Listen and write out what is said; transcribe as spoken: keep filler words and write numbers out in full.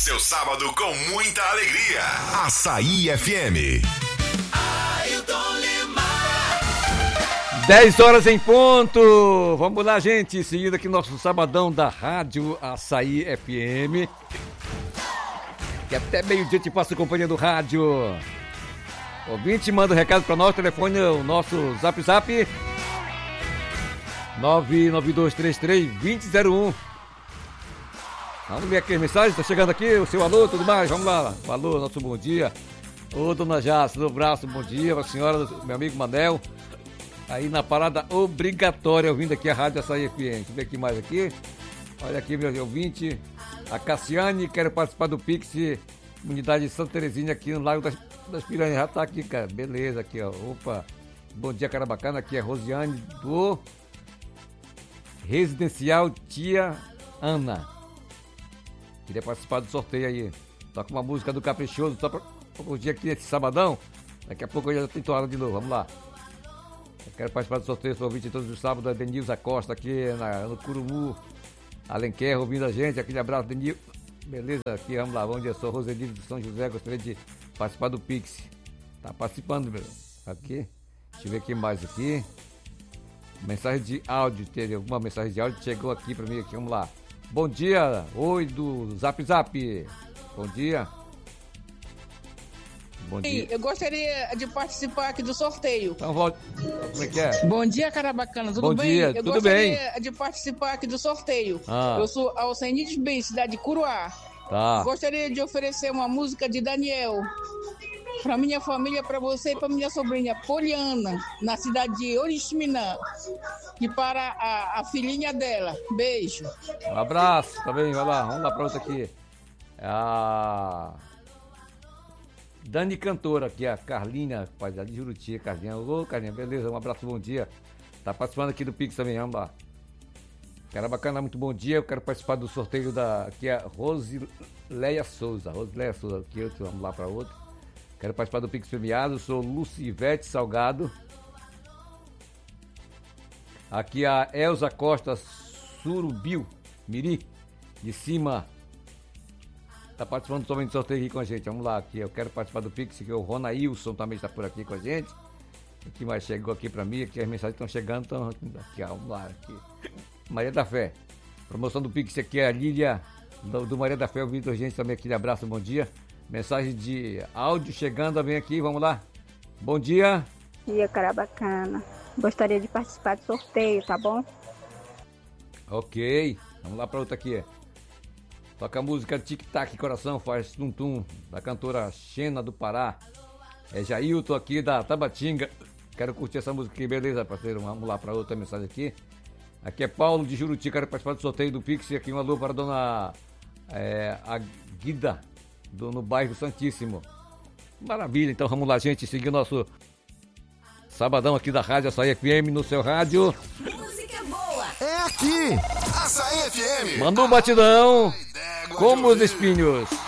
seu sábado com muita alegria. Açaí F M. dez horas em ponto. Vamos lá, gente. Seguindo aqui nosso sabadão da Rádio Açaí F M. Que até meio-dia te passa a companhia do rádio. Ouvinte, manda um recado para nós. Telefone, o nosso zap zap. nove nove dois três três dois zero zero um. Vamos ver aqui as mensagens. Tá chegando aqui o seu alô, tudo mais. Vamos lá. Alô, nosso bom dia. Ô, dona Jace, no braço, bom dia. A senhora, meu amigo Manel. Aí na parada obrigatória, ouvindo aqui a Rádio Açaí F M. Deixa eu ver aqui mais aqui. Olha aqui, meu ouvinte. A Cassiane, quero participar do Pix, unidade de Santa Terezinha, aqui no Lago das, das Piranhas. Já tá aqui, cara. Beleza, aqui, ó. Opa. Bom dia, cara bacana. Aqui é a Rosiane do Residencial Tia Ana. Queria participar do sorteio aí. Toca uma música do Caprichoso, só pra curtir aqui esse sabadão. Daqui a pouco eu já tenho toada de novo. Vamos lá. Eu quero participar do sorteio, sou ouvinte todos os sábados, a Denilza Costa aqui na, no Curumu, Alenquer, ouvindo a gente. Aquele abraço, Denilza. Beleza? Aqui, vamos lá. Bom dia, sou Roselino de São José, gostaria de participar do Pix. Tá participando, meu. Aqui. Deixa eu ver aqui mais aqui. Mensagem de áudio, teve alguma mensagem de áudio? Chegou aqui pra mim, aqui, vamos lá. Bom dia, oi do Zap Zap. Bom dia. Bom dia. Eu gostaria de participar aqui do sorteio. Então, volta. Como é que é? Bom dia, cara bacana. Tudo Bom bem? dia, eu tudo bem. Eu gostaria de participar aqui do sorteio. Ah. Eu sou Alcenides Bem, cidade de Curuá. Tá. Gostaria de oferecer uma música de Daniel para minha família, para você e para minha sobrinha Poliana, na cidade de Oriximiná. E para a, a filhinha dela. Beijo. Um abraço, tá bem? Vai lá, vamos lá pra outra aqui. A Dani Cantora, aqui, a Carlinha, rapaz, ali de Juruti, Carlinha. Ô, Carlinha, beleza, um abraço, bom dia. Tá participando aqui do Pix também, vamos lá. Cara bacana, muito bom dia. Eu quero participar do sorteio da. Aqui é a Rosileia Souza. Rosileia Souza, aqui, outro, vamos lá para outro. Quero participar do Pix premiado. Sou Lucivete Salgado. Aqui a Elza Costa Surubil Miri, de cima. Tá participando também do sorteio aqui com a gente. Vamos lá, aqui. Eu quero participar do Pix, que o Ronailson também está por aqui com a gente. O que mais chegou aqui para mim? Aqui as mensagens estão chegando. Estão aqui, ó, vamos lá. Aqui. Maria da Fé. Promoção do Pix aqui é a Lília do, do Maria da Fé, ouvindo a gente também. Aquele abraço, bom dia. Mensagem de áudio chegando, vem aqui, vamos lá. Bom dia. Bom dia, cara bacana. Gostaria de participar do sorteio, tá bom? Ok, vamos lá para outra aqui. Toca a música Tic Tac Coração Faz Tum Tum, da cantora Xena do Pará. É Jailton aqui da Tabatinga. Quero curtir essa música aqui, beleza, parceiro? Vamos lá para outra mensagem aqui. Aqui é Paulo de Juruti, quero participar do sorteio do Pix. Aqui um alô para a dona é, Aguida, do, no bairro Santíssimo. Maravilha, então vamos lá, gente, seguir o nosso sabadão aqui da Rádio Açaí F M no seu rádio. Música boa é aqui, Açaí F M. Mandou um batidão como os espinhos.